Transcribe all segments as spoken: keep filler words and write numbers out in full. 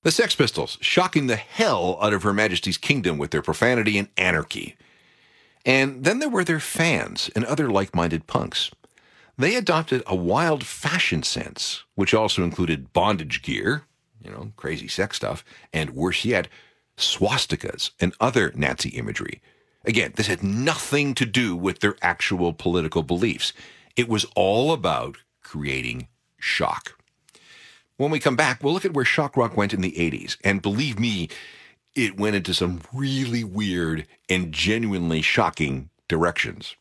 The Sex Pistols, shocking the hell out of Her Majesty's kingdom with their profanity and anarchy. And then there were their fans and other like-minded punks. They adopted a wild fashion sense, which also included bondage gear, you know, crazy sex stuff, and worse yet, swastikas and other Nazi imagery. Again, this had nothing to do with their actual political beliefs. It was all about creating shock. When we come back, we'll look at where shock rock went in the eighties. And believe me, it went into some really weird and genuinely shocking directions.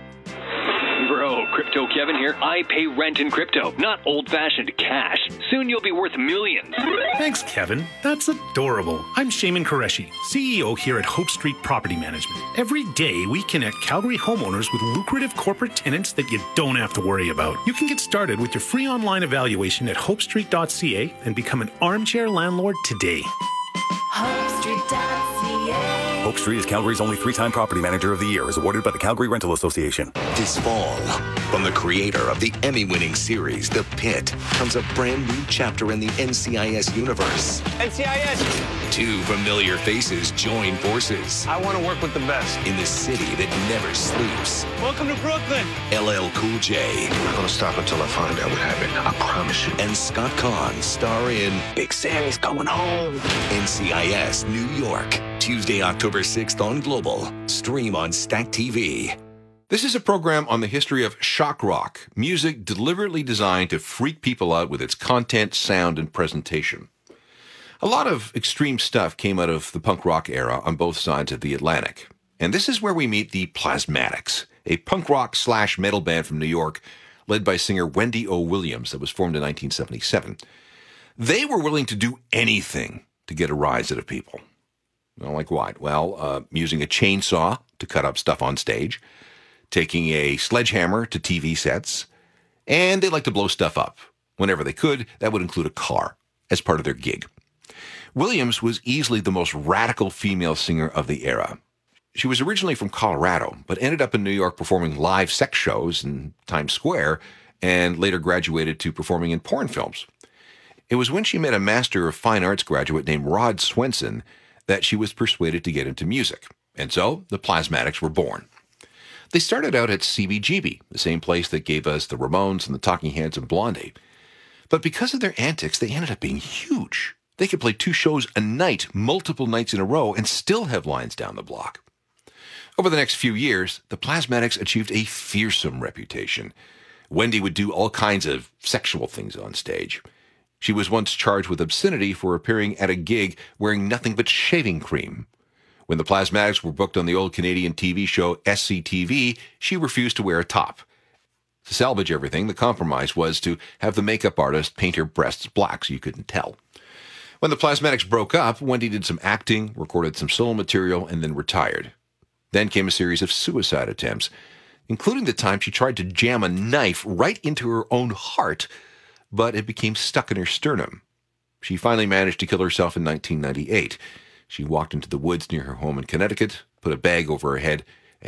Bro, Crypto Kevin here. I pay rent in crypto, not old-fashioned cash. Soon you'll be worth millions. Thanks, Kevin. That's adorable. I'm Shaman Qureshi, C E O here at Hope Street Property Management. Every day, we connect Calgary homeowners with lucrative corporate tenants that you don't have to worry about. You can get started with your free online evaluation at hope street dot c a and become an armchair landlord today. hope street dot c a Hope Street is Calgary's only three-time property manager of the year, is awarded by the Calgary Rental Association. This fall, from the creator of the Emmy-winning series, The Pit, comes a brand new chapter in the N C I S universe. N C I S! Two familiar faces join forces I want to work with the best. in the city that never sleeps. Welcome to Brooklyn. L L Cool J I'm not gonna stop until I find out what happened. I promise you. and Scott Conn star in Big Sammy's coming home. N C I S New York, Tuesday, October sixth on Global. Stream on Stack T V. This is a program on the history of shock rock, music deliberately designed to freak people out with its content, sound, and presentation. A lot of extreme stuff came out of the punk rock era on both sides of the Atlantic. And this is where we meet the Plasmatics, a punk rock slash metal band from New York led by singer Wendy O. Williams that was formed in nineteen seventy-seven. They were willing to do anything to get a rise out of people. Well, like what? Well, uh, using a chainsaw to cut up stuff on stage, taking a sledgehammer to T V sets, and they like to blow stuff up. Whenever they could, that would include a car as part of their gig. Williams was easily the most radical female singer of the era. She was originally from Colorado, but ended up in New York performing live sex shows in Times Square, and later graduated to performing in porn films. It was when she met a Master of Fine Arts graduate named Rod Swenson that she was persuaded to get into music. And so, the Plasmatics were born. They started out at C B G B, the same place that gave us the Ramones and the Talking Heads and Blondie. But because of their antics, they ended up being huge. They could play two shows a night, multiple nights in a row, and still have lines down the block. Over the next few years, the Plasmatics achieved a fearsome reputation. Wendy would do all kinds of sexual things on stage. She was once charged with obscenity for appearing at a gig wearing nothing but shaving cream. When the Plasmatics were booked on the old Canadian T V show S C T V, she refused to wear a top. To salvage everything, the compromise was to have the makeup artist paint her breasts black so you couldn't tell. When the Plasmatics broke up, Wendy did some acting, recorded some solo material, and then retired. Then came a series of suicide attempts, including the time she tried to jam a knife right into her own heart, but it became stuck in her sternum. She finally managed to kill herself in nineteen ninety-eight. She walked into the woods near her home in Connecticut, put a bag over her head,